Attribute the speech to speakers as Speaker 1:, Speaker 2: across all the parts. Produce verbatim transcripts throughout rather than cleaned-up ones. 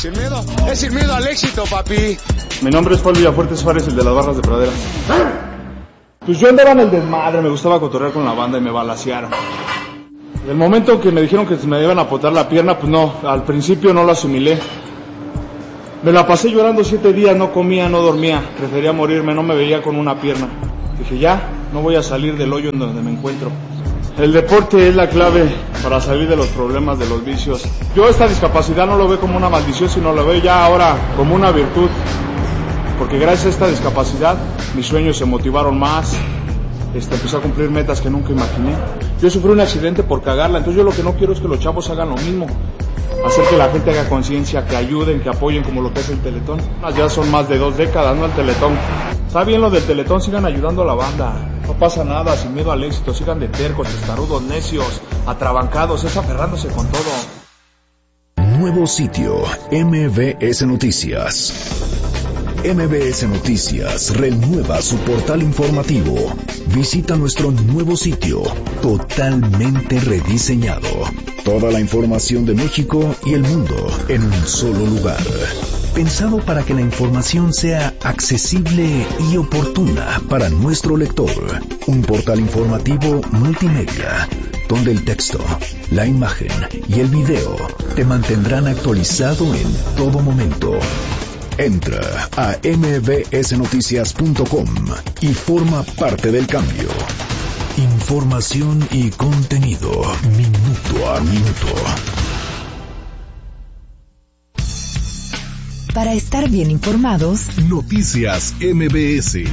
Speaker 1: Sin miedo, es sin miedo al éxito, papi.
Speaker 2: Mi nombre es Paul Villafuerte Suárez, el de las barras de pradera. Pues yo andaba en el desmadre, me gustaba cotorrear con la banda y me balacearon. El momento que me dijeron que me iban a apotar la pierna, pues no, al principio no lo asimilé. Me la pasé llorando siete días, no comía, no dormía, prefería morirme, no me veía con una pierna. Dije, ya, no voy a salir del hoyo en donde me encuentro. El deporte es la clave para salir de los problemas, de los vicios. Yo esta discapacidad no lo veo como una maldición, sino lo veo ya ahora como una virtud. Porque gracias a esta discapacidad, mis sueños se motivaron más, este, empecé a cumplir metas que nunca imaginé. Yo sufrí un accidente por cagarla, entonces yo lo que no quiero es que los chavos hagan lo mismo. Hacer que la gente haga conciencia, que ayuden, que apoyen como lo que es el Teletón. Ya son más de dos décadas, ¿no? El Teletón. Está bien lo del Teletón, sigan ayudando a la banda. No pasa nada, sin miedo al éxito, sigan de tercos, testarudos, necios, atrabancados, es aferrándose con todo.
Speaker 3: Nuevo sitio, M B S Noticias. M B S Noticias renueva su portal informativo. Visita nuestro nuevo sitio, totalmente rediseñado. Toda la información de México y el mundo en un solo lugar. Pensado para que la información sea accesible y oportuna para nuestro lector. Un portal informativo multimedia, donde el texto, la imagen y el video te mantendrán actualizado en todo momento. Entra a m b s noticias punto com y forma parte del cambio. Información y contenido minuto a minuto.
Speaker 4: Para estar bien informados,
Speaker 3: Noticias M B S.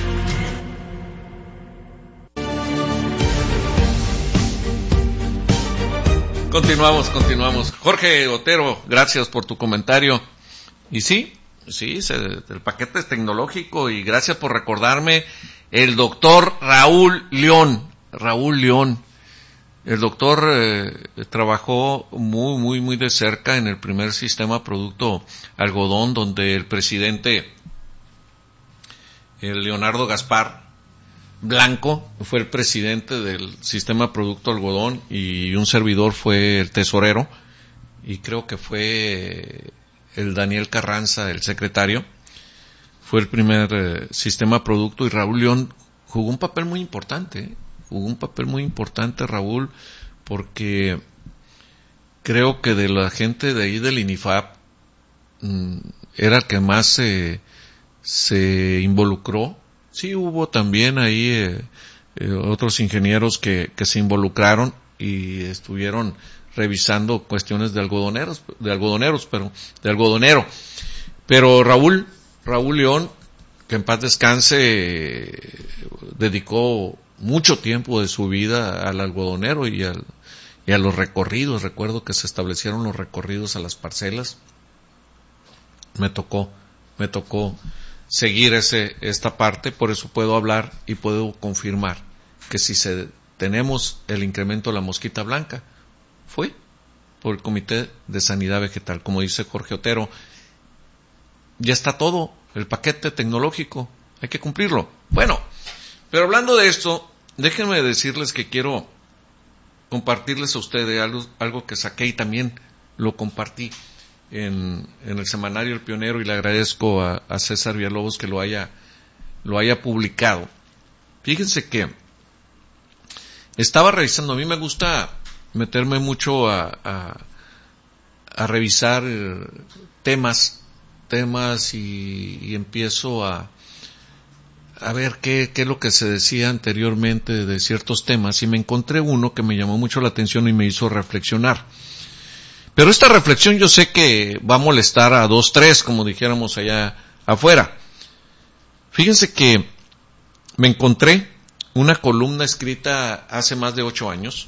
Speaker 5: Continuamos, continuamos. Jorge Otero, gracias por tu comentario. Y sí, sí, se, el paquete es tecnológico y gracias por recordarme el doctor Raúl León. Raúl León. El doctor eh, trabajó muy, muy, muy de cerca en el primer sistema producto algodón, donde el presidente, el Leonardo Gaspar Blanco, fue el presidente del sistema producto algodón y un servidor fue el tesorero y creo que fue el Daniel Carranza, el secretario. Fue el primer eh, sistema producto y Raúl León jugó un papel muy importante, ¿eh? Jugó un papel muy importante Raúl, porque creo que de la gente de ahí del INIFAP mmm, era el que más se, se involucró. Sí hubo también ahí eh, eh, otros ingenieros que, que se involucraron y estuvieron revisando cuestiones de algodoneros, de algodoneros, pero de algodonero. Pero Raúl, Raúl León, que en paz descanse, eh, dedicó mucho tiempo de su vida al algodonero y, al, y a los recorridos. Recuerdo que se establecieron los recorridos a las parcelas. Me tocó, me tocó seguir ese, esta parte, por eso puedo hablar y puedo confirmar que si se, tenemos el incremento de la mosquita blanca, fue por el Comité de Sanidad Vegetal. Como dice Jorge Otero, ya está todo, el paquete tecnológico, hay que cumplirlo. Bueno, pero hablando de esto, déjenme decirles que quiero compartirles a ustedes algo, algo que saqué y también lo compartí en, en el semanario El Pionero y le agradezco a, a César Villalobos que lo haya, lo haya publicado. Fíjense que estaba revisando, a mí me gusta meterme mucho a, a, a revisar temas, temas y, y empiezo a a ver qué, qué es lo que se decía anteriormente de ciertos temas y me encontré uno que me llamó mucho la atención y me hizo reflexionar. Pero esta reflexión yo sé que va a molestar a dos, tres, como dijéramos allá afuera. Fíjense que me encontré una columna escrita hace más de ocho años.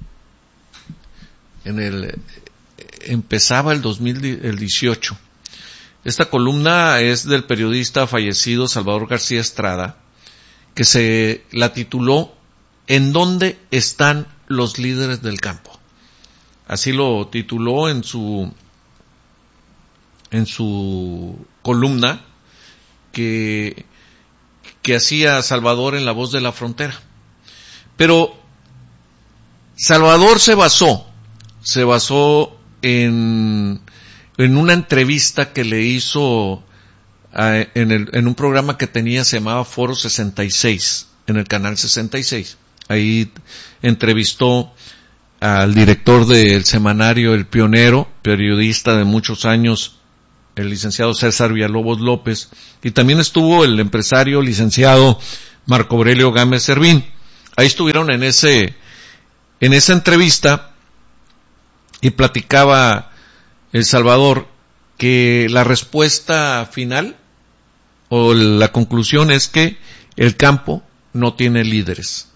Speaker 5: En el, empezaba el dos mil dieciocho. Esta columna es del periodista fallecido Salvador García Estrada, que se la tituló ¿En dónde están los líderes del campo? Así lo tituló en su en su columna que que hacía Salvador en La Voz de la Frontera. Pero Salvador se basó se basó en en una entrevista que le hizo a, en, el, en un programa que tenía, se llamaba Foro sesenta y seis, en el canal sesenta y seis. Ahí entrevistó al director del semanario El Pionero, periodista de muchos años, el licenciado César Villalobos López, y también estuvo el empresario licenciado Marco Aurelio Gámez Servín. Ahí estuvieron en ese, en esa entrevista, y platicaba El Salvador que la respuesta final o la conclusión es que el campo no tiene líderes.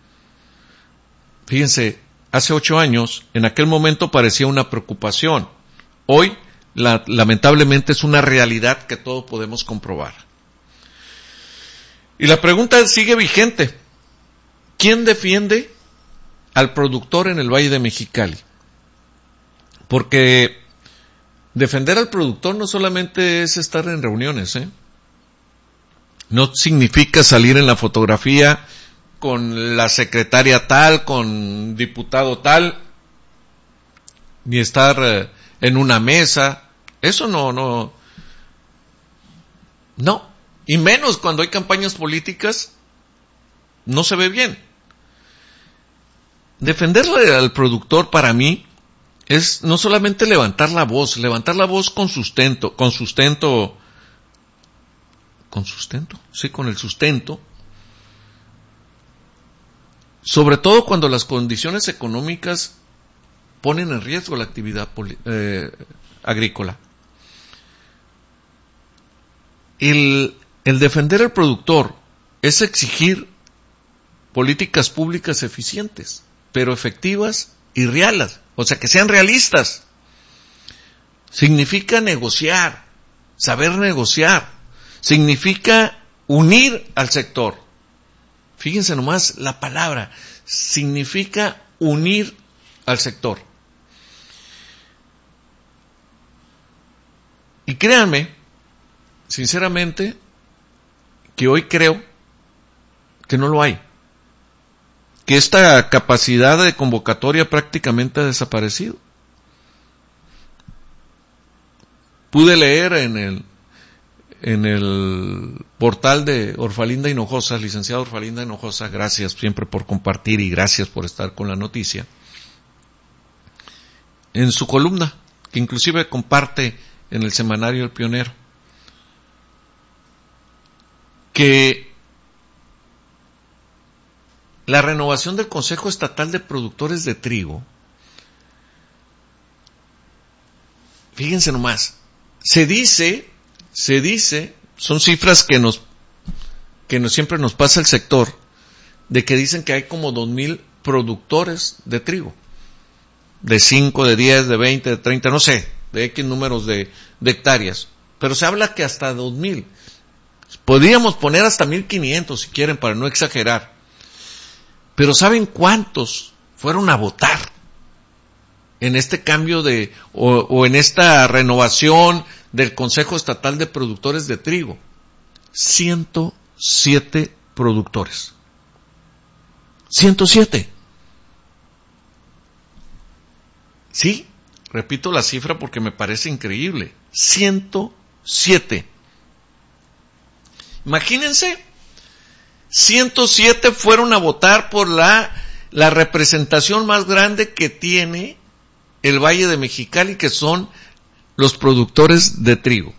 Speaker 5: Fíjense, hace ocho años, en aquel momento parecía una preocupación. Hoy, la, lamentablemente, es una realidad que todos podemos comprobar. Y la pregunta sigue vigente. ¿Quién defiende al productor en el Valle de Mexicali? Porque defender al productor no solamente es estar en reuniones, ¿eh? No significa salir en la fotografía con la secretaria tal, con diputado tal, ni estar eh, en una mesa. Eso no, no, no. Y menos cuando hay campañas políticas, no se ve bien. Defenderle al productor, para mí, es no solamente levantar la voz, levantar la voz con sustento, con sustento, con sustento, sí, con el sustento, sobre todo cuando las condiciones económicas ponen en riesgo la actividad eh, agrícola. El, el defender al productor es exigir políticas públicas eficientes, pero efectivas y reales, o sea, que sean realistas. Significa negociar, saber negociar, significa unir al sector. Fíjense nomás la palabra, significa unir al sector. Y créanme, sinceramente, que hoy creo que no lo hay. Que esta capacidad de convocatoria prácticamente ha desaparecido. Pude leer en el en el portal de Orfalinda Hinojosa, licenciada Orfalinda Hinojosa, gracias siempre por compartir y gracias por estar con la noticia, en su columna, que inclusive comparte en el semanario El Pionero, que la renovación del Consejo Estatal de Productores de Trigo, fíjense nomás, se dice, se dice, son cifras que nos, que nos siempre nos pasa el sector, de que dicen que hay como dos mil productores de trigo, de cinco, de diez, de veinte, de treinta, no sé, de X números de, de hectáreas, pero se habla que hasta dos mil, podríamos poner hasta mil quinientos si quieren para no exagerar. Pero ¿saben cuántos fueron a votar en este cambio de, o, o en esta renovación del Consejo Estatal de Productores de Trigo? ciento siete productores. ciento siete. Sí, repito la cifra porque me parece increíble. ciento siete. Imagínense. ciento siete fueron a votar por la, la representación más grande que tiene el Valle de Mexicali, que son los productores de trigo.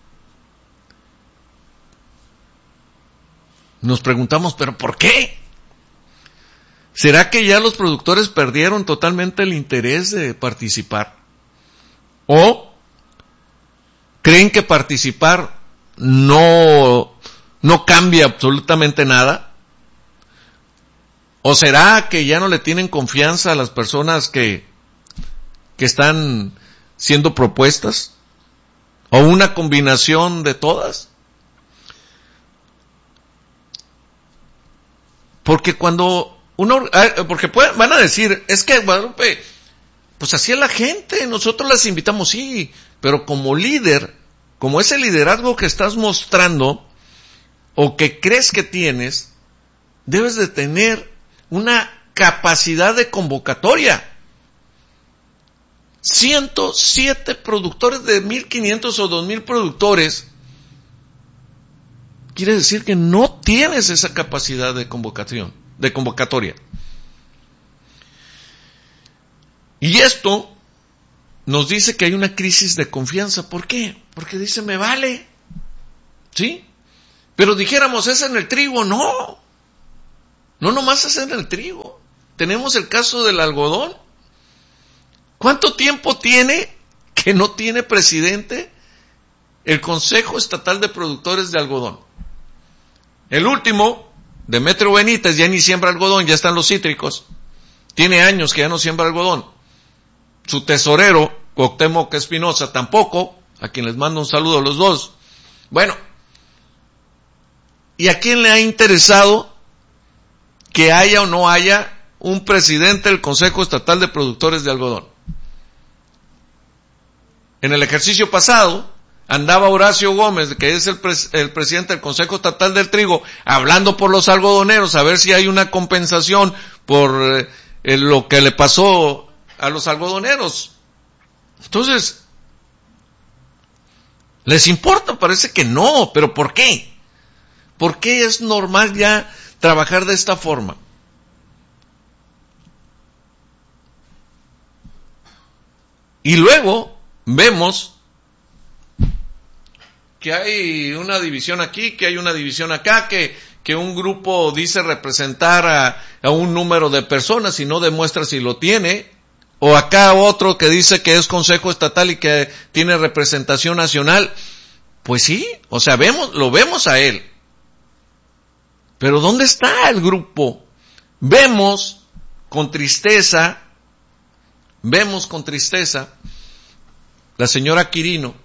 Speaker 5: Nos preguntamos, ¿pero por qué? ¿Será que ya los productores perdieron totalmente el interés de participar? ¿O creen que participar no... no cambia absolutamente nada? ¿O será que ya no le tienen confianza a las personas que, que están siendo propuestas? ¿O una combinación de todas? Porque cuando uno, porque pueden, van a decir, es que Guadalupe, pues así es la gente, nosotros las invitamos, sí, pero como líder, como ese liderazgo que estás mostrando, o que crees que tienes, debes de tener una capacidad de convocatoria. ciento siete productores de mil quinientos o dos mil productores. Quiere decir que no tienes esa capacidad de convocación, de convocatoria. Y esto nos dice que hay una crisis de confianza. ¿Por qué? Porque dice, me vale. ¿Sí? Pero dijéramos, es en el trigo. No. No nomás es en el trigo. Tenemos el caso del algodón. ¿Cuánto tiempo tiene que no tiene presidente el Consejo Estatal de Productores de Algodón? El último, Demetrio Benítez, ya ni siembra algodón, ya están los cítricos. Tiene años que ya no siembra algodón. Su tesorero, Cuauhtémoc Espinosa, tampoco, a quien les mando un saludo a los dos. Bueno, ¿y a quién le ha interesado que haya o no haya un presidente del Consejo Estatal de Productores de Algodón? En el ejercicio pasado, andaba Horacio Gómez, que es el, pres- el presidente del Consejo Estatal del Trigo, hablando por los algodoneros, a ver si hay una compensación por eh, lo que le pasó a los algodoneros. Entonces, ¿les importa? Parece que no, pero ¿por qué? ¿Por qué es normal ya trabajar de esta forma? Y luego vemos que hay una división aquí, que hay una división acá, que, que un grupo dice representar a, a un número de personas y no demuestra si lo tiene, o acá otro que dice que es Consejo Estatal y que tiene representación nacional. Pues sí, o sea, vemos, lo vemos a él. Pero ¿dónde está el grupo? Vemos con tristeza, vemos con tristeza, la señora Quirino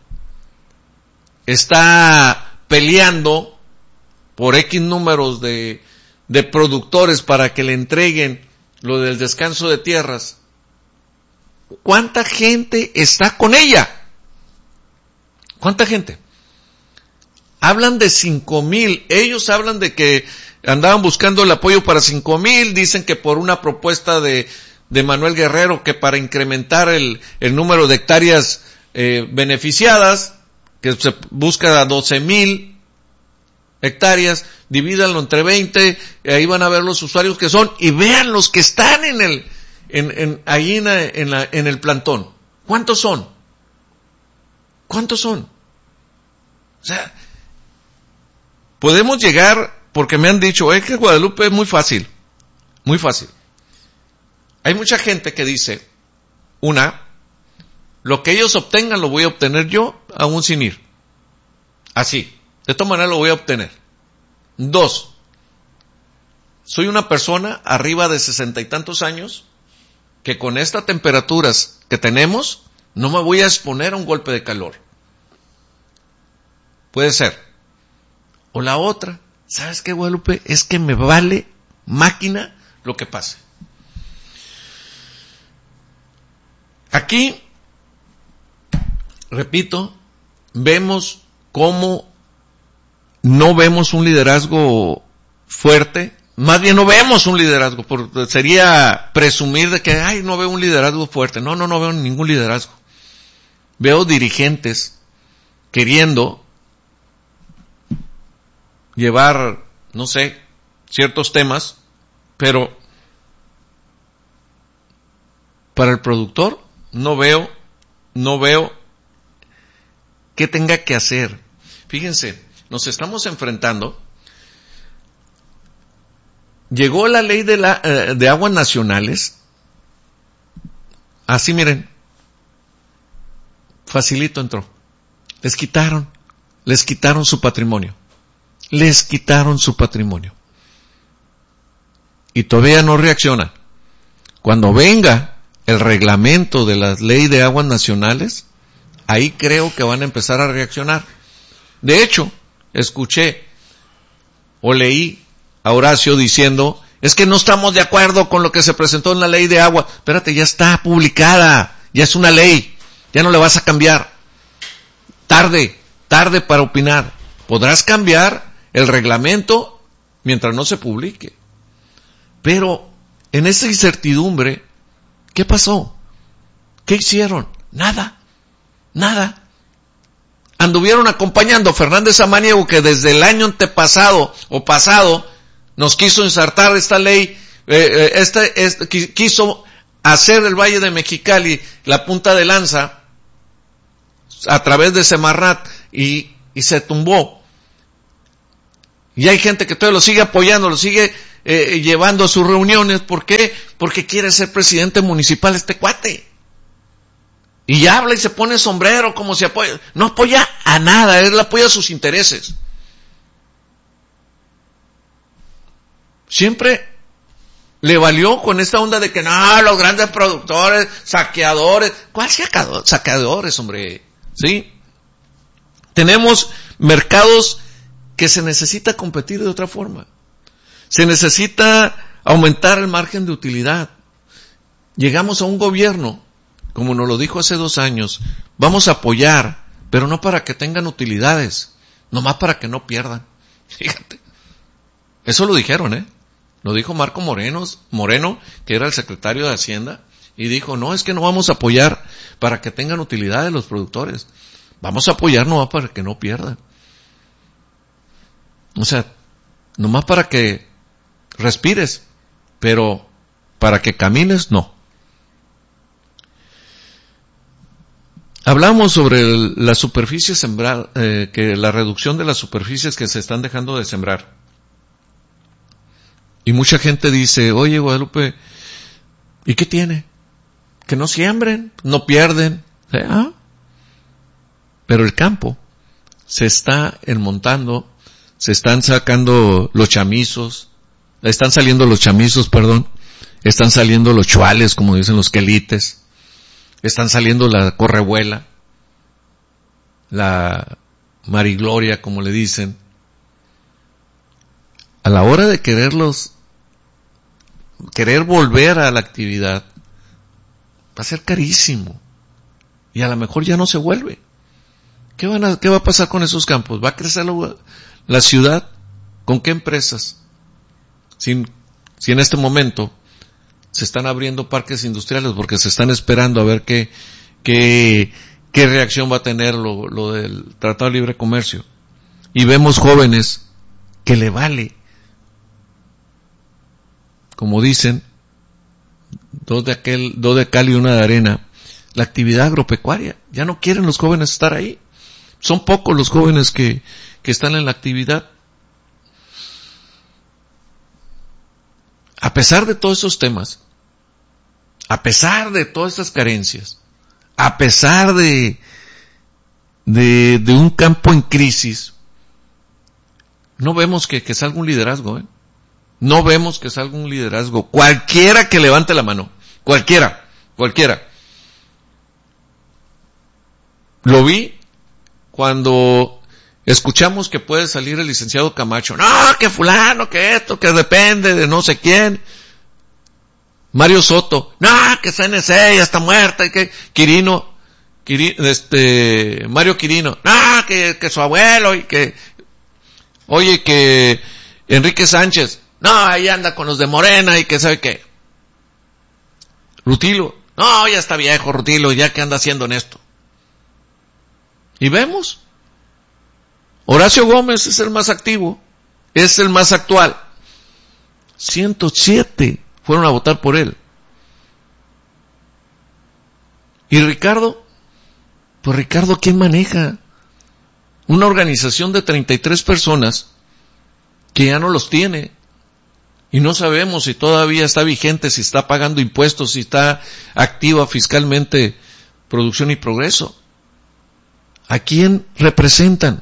Speaker 5: está peleando por X números de, de productores para que le entreguen lo del descanso de tierras. ¿Cuánta gente está con ella? ¿Cuánta gente? Hablan de cinco mil, ellos hablan de que andaban buscando el apoyo para cinco mil, dicen que por una propuesta de, de Manuel Guerrero que para incrementar el, el número de hectáreas eh, beneficiadas, que se busca a doce mil hectáreas, divídanlo entre veinte, ahí van a ver los usuarios que son, y vean los que están en el, en, en, ahí en, la, en, la, en el plantón. ¿Cuántos son? ¿Cuántos son? O sea, podemos llegar, porque me han dicho, es que Guadalupe es muy fácil, muy fácil. Hay mucha gente que dice, una, lo que ellos obtengan lo voy a obtener yo, aún sin ir. Así, de todas maneras lo voy a obtener. Dos, soy una persona arriba de sesenta y tantos años, que con estas temperaturas que tenemos, no me voy a exponer a un golpe de calor. Puede ser. O la otra, ¿sabes qué, Guadalupe? Es que me vale máquina lo que pase. Aquí, repito, vemos cómo no vemos un liderazgo fuerte, más bien no vemos un liderazgo, porque sería presumir de que, ay, no veo un liderazgo fuerte. No, no, no veo ningún liderazgo. Veo dirigentes queriendo llevar, no sé, ciertos temas, pero para el productor no veo, no veo qué tenga que hacer. Fíjense, nos estamos enfrentando. Llegó la ley de, la, eh, de aguas nacionales. Así miren, facilito entró. Les quitaron, les quitaron su patrimonio. Les quitaron su patrimonio. Y todavía no reaccionan. Cuando venga el reglamento de la ley de aguas nacionales, ahí creo que van a empezar a reaccionar. De hecho, escuché o leí a Horacio diciendo, es que no estamos de acuerdo con lo que se presentó en la ley de agua. Espérate, ya está publicada, ya es una ley, ya no le vas a cambiar. Tarde, tarde para opinar. Podrás cambiar el reglamento mientras no se publique. Pero en esa incertidumbre, ¿qué pasó? ¿Qué hicieron? Nada, nada. Anduvieron acompañando a Fernández Samaniego, que desde el año antepasado o pasado nos quiso ensartar esta ley, eh, este, este, quiso hacer el Valle de Mexicali la punta de lanza a través de Semarnat y, y se tumbó. Y hay gente que todavía lo sigue apoyando, lo sigue eh, llevando a sus reuniones. ¿Por qué? Porque quiere ser presidente municipal este cuate. Y habla y se pone sombrero como si apoya. No apoya a nada, él apoya a sus intereses. Siempre le valió con esta onda de que no, los grandes productores, saqueadores. ¿Cuál saqueadores, hombre? ¿Sí? Tenemos mercados que se necesita competir de otra forma. Se necesita aumentar el margen de utilidad. Llegamos a un gobierno, como nos lo dijo hace dos años, vamos a apoyar, pero no para que tengan utilidades, nomás para que no pierdan. Fíjate. Eso lo dijeron, ¿eh? Lo dijo Marco Moreno, Moreno, que era el secretario de Hacienda, y dijo, no, es que no vamos a apoyar para que tengan utilidades los productores. Vamos a apoyar nomás para que no pierdan. O sea, nomás para que respires, pero para que camines, no. Hablamos sobre el, la superficie sembrada, eh, que la reducción de las superficies que se están dejando de sembrar. Y mucha gente dice, oye Guadalupe, ¿y qué tiene? Que no siembren, no pierden. ¿Ah? Pero el campo se está enmontando, se están sacando los chamizos, están saliendo los chamizos, perdón, están saliendo los chuales, como dicen los quelites, están saliendo la correbuela, la marigloria, como le dicen. A la hora de quererlos, querer volver a la actividad, va a ser carísimo. Y a lo mejor ya no se vuelve. ¿Qué van a, qué va a pasar con esos campos? ¿Va a crecer la, la ciudad? ¿Con qué empresas? Si, si en este momento se están abriendo parques industriales porque se están esperando a ver qué, qué, qué reacción va a tener lo, lo del Tratado de Libre Comercio. Y vemos jóvenes que le vale, como dicen, dos de aquel, dos de cal y una de arena, la actividad agropecuaria. Ya no quieren los jóvenes estar ahí. Son pocos los jóvenes que, que están en la actividad. A pesar de todos esos temas, a pesar de todas estas carencias, a pesar de, de, de un campo en crisis, no vemos que, que salga un liderazgo, ¿eh? No vemos que salga un liderazgo. Cualquiera que levante la mano, cualquiera, cualquiera. Lo vi cuando escuchamos que puede salir el licenciado Camacho. No, que fulano, que esto, que depende de no sé quién. Mario Soto. No, que C N C ya está muerta. Y que Quirino, Quirino, este, Mario Quirino. No, que, que su abuelo y que, oye, que Enrique Sánchez. No, ahí anda con los de Morena y que sabe qué. Rutilo. No, ya está viejo Rutilo, ya que anda haciendo en esto. Y vemos, Horacio Gómez es el más activo, es el más actual. ciento siete fueron a votar por él. ¿Y Ricardo? Pues Ricardo, ¿quién maneja? Una organización de treinta y tres personas que ya no los tiene. Y no sabemos si todavía está vigente, si está pagando impuestos, si está activa fiscalmente Producción y Progreso. ¿A quién representan?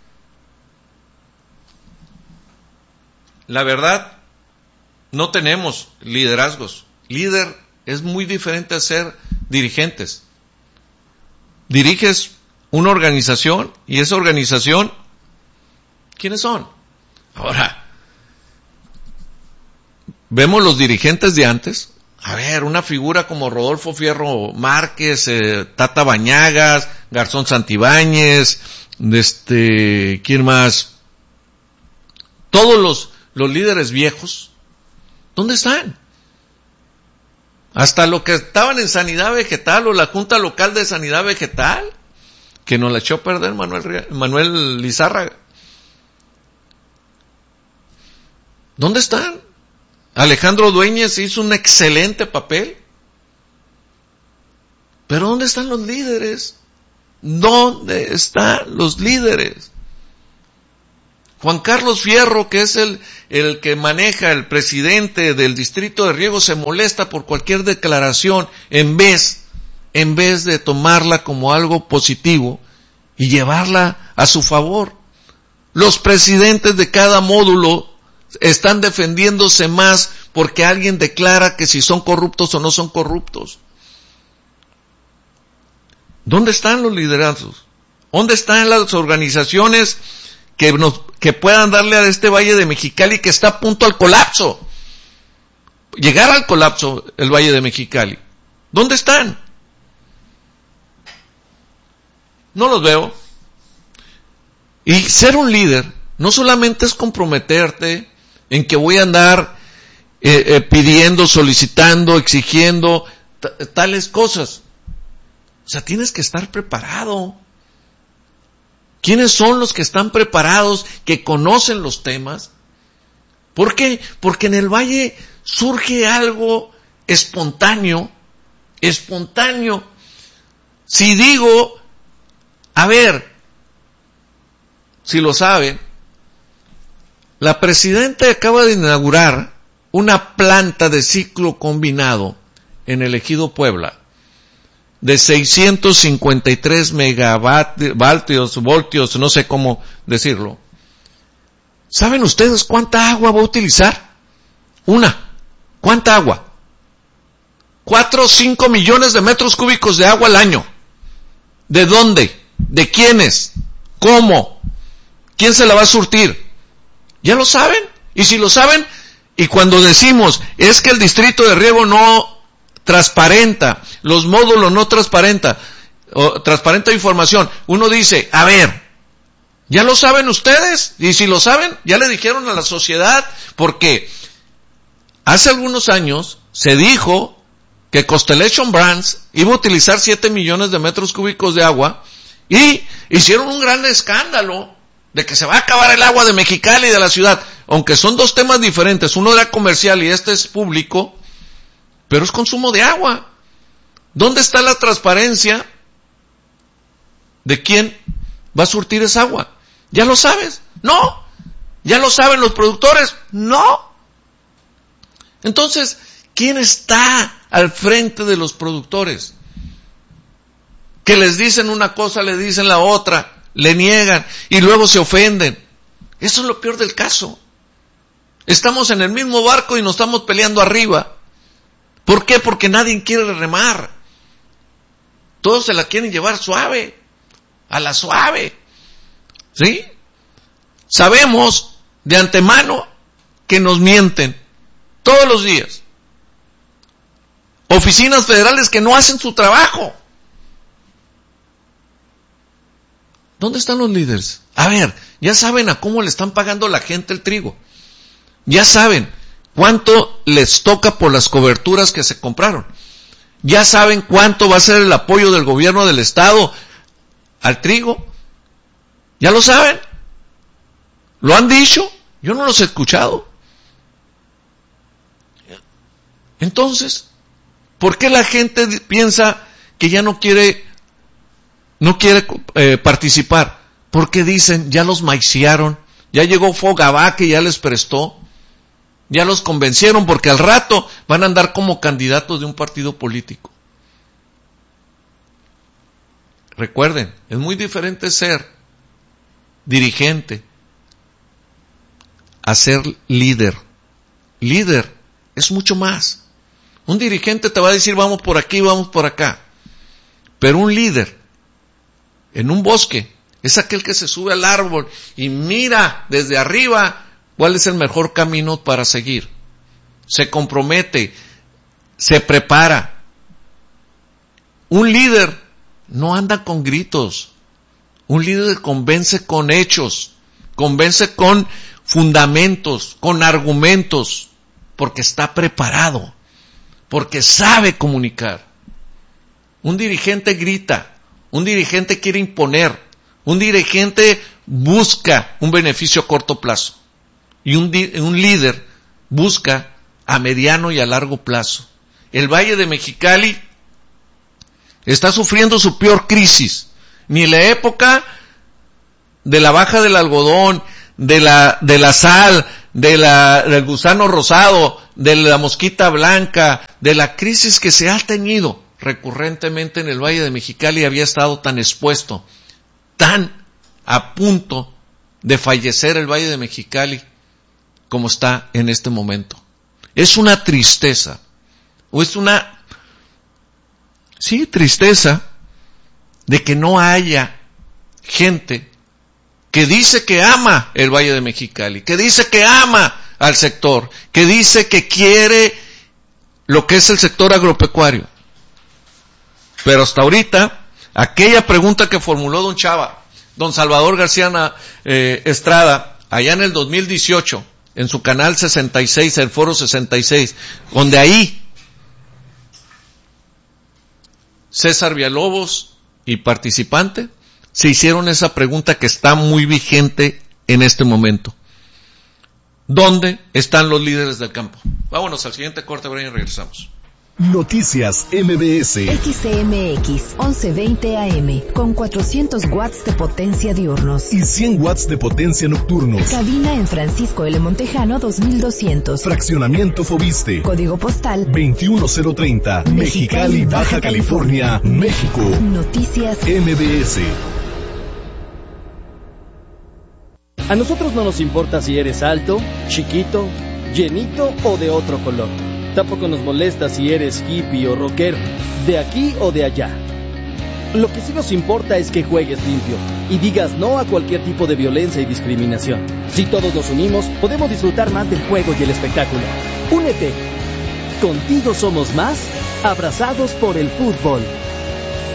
Speaker 5: La verdad, no tenemos liderazgos. Líder es muy diferente a ser dirigentes. Diriges una organización y esa organización, ¿quiénes son? Ahora, vemos los dirigentes de antes. A ver, una figura como Rodolfo Fierro Márquez, eh, Tata Bañagas, Garzón Santibáñez, este, ¿quién más? Todos los, los líderes viejos, ¿dónde están? Hasta lo que estaban en Sanidad Vegetal o la Junta Local de Sanidad Vegetal, que nos la echó a perder Manuel, Manuel Lizárraga. ¿Dónde están? Alejandro Dueñez hizo un excelente papel. Pero ¿dónde están los líderes? ¿Dónde están los líderes? Juan Carlos Fierro, que es el, el que maneja, el presidente del distrito de riego, se molesta por cualquier declaración en vez, en vez de tomarla como algo positivo y llevarla a su favor. Los presidentes de cada módulo están defendiéndose más porque alguien declara que si son corruptos o no son corruptos. ¿Dónde están los liderazgos? ¿Dónde están las organizaciones que nos, que puedan darle a este Valle de Mexicali que está a punto al colapso? Llegar al colapso el Valle de Mexicali. ¿Dónde están? No los veo. Y ser un líder no solamente es comprometerte en que voy a andar eh, eh, pidiendo, solicitando, exigiendo t- tales cosas. O sea, tienes que estar preparado. ¿Quiénes son los que están preparados, que conocen los temas? ¿Por qué? Porque en el Valle surge algo espontáneo, espontáneo. Si digo, a ver, si lo saben, la presidenta acaba de inaugurar una planta de ciclo combinado en el Ejido Puebla de seiscientos cincuenta y tres megavatios, voltios, no sé cómo decirlo. ¿Saben ustedes cuánta agua va a utilizar? Una. ¿Cuánta agua? Cuatro o cinco millones de metros cúbicos de agua al año. ¿De dónde? ¿De quiénes? ¿Cómo? ¿Quién se la va a surtir? ¿Ya lo saben? Y si lo saben, y cuando decimos, es que el distrito de riego no transparenta, los módulos no transparenta, o transparenta información, uno dice, a ver, ¿ya lo saben ustedes? Y si lo saben, ya le dijeron a la sociedad, porque hace algunos años se dijo que Constellation Brands iba a utilizar siete millones de metros cúbicos de agua, y hicieron un gran escándalo de que se va a acabar el agua de Mexicali y de la ciudad, aunque son dos temas diferentes, uno era comercial y este es público, pero es consumo de agua. ¿Dónde está la transparencia de quién va a surtir esa agua? ¿Ya lo sabes? No. ¿Ya lo saben los productores? No. Entonces, ¿quién está al frente de los productores? Que les dicen una cosa, le dicen la otra, le niegan y luego se ofenden. Eso es lo peor del caso. Estamos en el mismo barco y nos estamos peleando arriba. ¿Por qué? Porque nadie quiere remar. Todos se la quieren llevar suave, a la suave. ¿Sí? Sabemos de antemano que nos mienten todos los días. Oficinas federales que no hacen su trabajo. ¿Dónde están los líderes? A ver, ya saben a cómo le están pagando la gente el trigo. Ya saben cuánto les toca por las coberturas que se compraron. Ya saben cuánto va a ser el apoyo del gobierno del estado al trigo. ¿Ya lo saben? ¿Lo han dicho? Yo no los he escuchado. Entonces, ¿por qué la gente piensa que ya no quiere, no quiere eh, participar? Porque dicen, ya los maiciaron, ya llegó Fogabá que ya les prestó. Ya los convencieron porque al rato van a andar como candidatos de un partido político. Recuerden, es muy diferente ser dirigente a ser líder. Líder es mucho más. Un dirigente te va a decir vamos por aquí, vamos por acá. Pero un líder en un bosque es aquel que se sube al árbol y mira desde arriba ¿cuál es el mejor camino para seguir? Se compromete, se prepara. Un líder no anda con gritos. Un líder convence con hechos, convence con fundamentos, con argumentos, porque está preparado. porque sabe comunicar. Un dirigente grita, un dirigente quiere imponer, un dirigente busca un beneficio a corto plazo y un, un líder busca a mediano y a largo plazo. El Valle de Mexicali está sufriendo su peor crisis. Ni en la época de la baja del algodón, de la, de la sal, de la, del gusano rosado, de la mosquita blanca, de la crisis que se ha tenido recurrentemente en el Valle de Mexicali, había estado tan expuesto, tan a punto de fallecer el Valle de Mexicali como está en este momento. Es una tristeza, o es una, sí, tristeza de que no haya gente que dice que ama el Valle de Mexicali, que dice que ama al sector, que dice que quiere lo que es el sector agropecuario. Pero hasta ahorita, aquella pregunta que formuló don Chava, don Salvador García eh, Estrada, allá en el dos mil dieciocho, en su canal sesenta y seis, el Foro sesenta y seis, donde ahí César Villalobos y participante se hicieron esa pregunta que está muy vigente en este momento. ¿Dónde están los líderes del campo? Vámonos al siguiente corte, Brian, y regresamos.
Speaker 3: Noticias M B S.
Speaker 4: X C M X once veinte A M con cuatrocientos watts de potencia diurnos
Speaker 3: y cien watts de potencia nocturnos.
Speaker 4: Cabina en Francisco L. Montejano dos mil doscientos.
Speaker 3: Fraccionamiento Fobiste.
Speaker 4: Código postal
Speaker 3: veintiuno cero treinta. Mexicali, Baja California, México.
Speaker 4: Noticias
Speaker 3: M B S.
Speaker 6: A nosotros no nos importa si eres alto, chiquito, llenito o de otro color. Tampoco nos molesta si eres hippie o rockero, de aquí o de allá. Lo que sí nos importa es que juegues limpio y digas no a cualquier tipo de violencia y discriminación. Si todos nos unimos, podemos disfrutar más del juego y el espectáculo. Únete. Contigo somos más, abrazados por el fútbol.